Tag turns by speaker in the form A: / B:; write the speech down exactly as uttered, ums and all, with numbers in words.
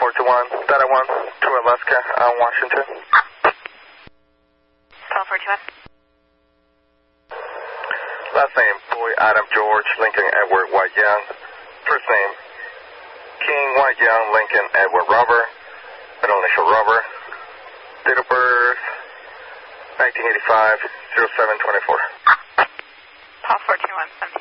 A: four two one, Data one, to Alaska, uh, Washington.
B: twelve four two one.
A: Last name, Boy, Adam, George, Lincoln, Edward, White, Young. First name, King, White, Young, Lincoln, Edward, Robert. Middle initial, Robert. Date of birth, nineteen eighty-five, oh seven twenty-four.
B: twelve four two one, seventeen.